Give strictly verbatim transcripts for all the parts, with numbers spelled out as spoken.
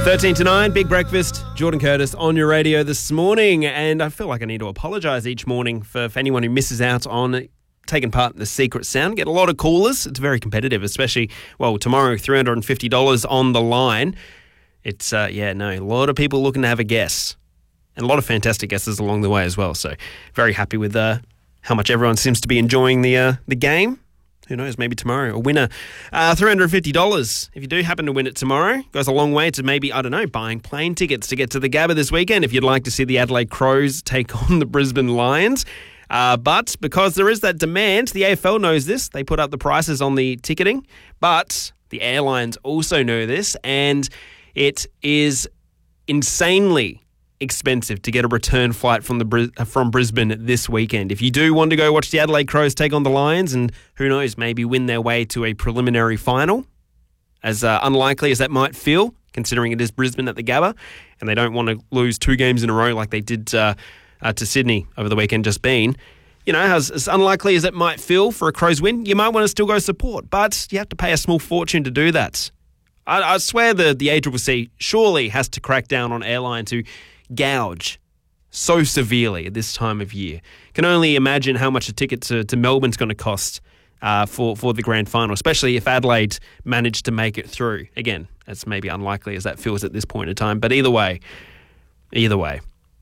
thirteen to nine, Big Breakfast, Jordan Curtis on your radio this morning. And I feel like I need to apologise each morning for, for anyone who misses out on taking part in the Secret Sound. Get a lot of callers. It's very competitive, especially, well, tomorrow, three hundred fifty dollars on the line. It's, uh, yeah, no, a lot of people looking to have a guess. And a lot of fantastic guesses along the way as well. So very happy with uh, how much everyone seems to be enjoying the uh, the game. Who knows, maybe tomorrow a winner. Uh, three hundred fifty dollars. If you do happen to win it tomorrow, goes a long way to maybe, I don't know, buying plane tickets to get to the Gabba this weekend if you'd like to see the Adelaide Crows take on the Brisbane Lions. Uh, but because there is that demand, the A F L knows this. They put up the prices on the ticketing. But the airlines also know this, and it is insanely expensive to get a return flight from the from Brisbane this weekend. If you do want to go watch the Adelaide Crows take on the Lions and who knows, maybe win their way to a preliminary final, as uh, unlikely as that might feel, considering it is Brisbane at the Gabba, and they don't want to lose two games in a row like they did uh, uh, to Sydney over the weekend just been. You know, as, as unlikely as it might feel for a Crows win, you might want to still go support, but you have to pay a small fortune to do that. I, I swear the, the A C C C surely has to crack down on airlines who gouge so severely at this time of year. Can only imagine how much a ticket to, to Melbourne's going to cost uh, for, for the grand final, especially if Adelaide managed to make it through. Again, that's maybe unlikely as that feels at this point in time, but either way, either way,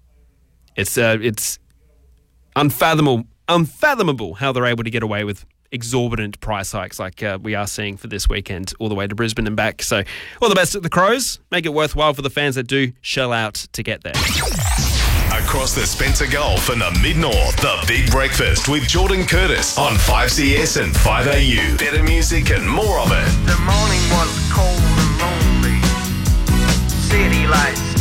it's uh, it's unfathomable, unfathomable how they're able to get away with exorbitant price hikes like uh, we are seeing for this weekend all the way to Brisbane and back. So all the best at the Crows. Make it worthwhile for the fans that do shell out to get there. Across the Spencer Gulf and the Mid-North, the Big Breakfast with Jordan Curtis on five C S and five A U. Better music and more of it. The morning was cold and lonely. City lights